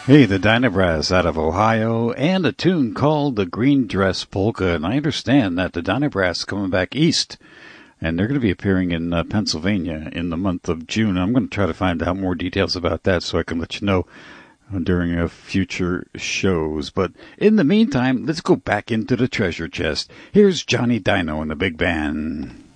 Hey, the Dynabrass out of Ohio, and a tune called the Green Dress Polka. And I understand that the Dynabrass is coming back east, and they're going to be appearing in Pennsylvania in the month of June. I'm going to try to find out more details about that so I can let you know during future shows. But in the meantime, let's go back into the treasure chest. Here's Johnny Dino and the Big Band.